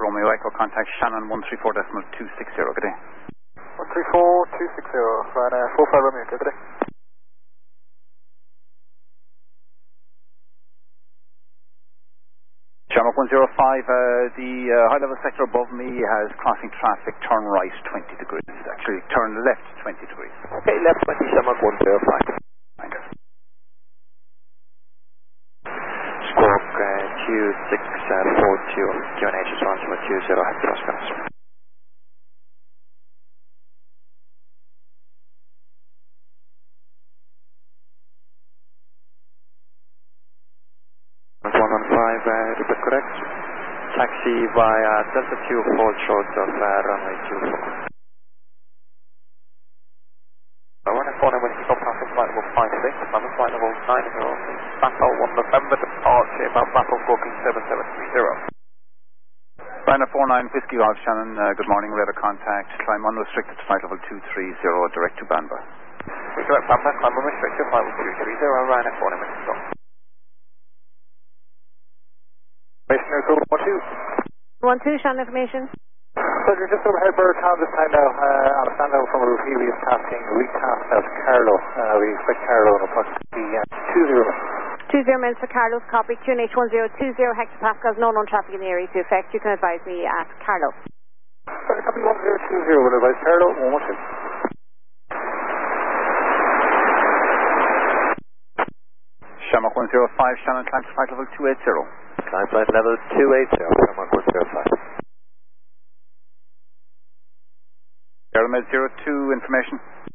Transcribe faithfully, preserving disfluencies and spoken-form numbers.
Romeo Echo, contact Shannon one three four decimal two six zero, good day. one three four two six zero, Ryanair four five Romeo, good day. Shamrock one zero five, uh, the uh, high level sector above me has crossing traffic, turn right twenty degrees, actually turn left twenty degrees. Okay, left twenty, Shamrock one zero five. Thank you. Squawk uh, two six four two, Q N H is one zero two zero, head cross cross. one one five, uh, is that correct? Taxi via Delta two, hold short of uh, runway two four. Ryanair four nine, when you go past flight level five six, I'm flight level nine zero, Mapple one November, departure, about Mapple booking seven seven three zero. Ryanair four nine, Whiskey Golf, Shannon, uh, good morning, radar contact, climb unrestricted to flight level two three zero, direct to Banba. We direct Banba, climb unrestricted, flight level two three zero, Ryanair four nine, when you go. Information code one two. one two, Shannon information. So you're just overhead Bird Town this time now, uh, on a standout from a review we is passing recast as Carlo. Uh, we expect Carlo in approximately uh, two zero. two zero minutes for Carlos, copy, Q N H one zero two zero hectopascals, no known traffic in the area to effect. You can advise me at Carlo. Sorry, copy one zero two zero, will advise Carlo, one one two. Shamrock one zero five, Shannon, climb to flight level two eight zero. Climb flight level two eight zero, Shamrock one zero five. Aeromed zero two, information.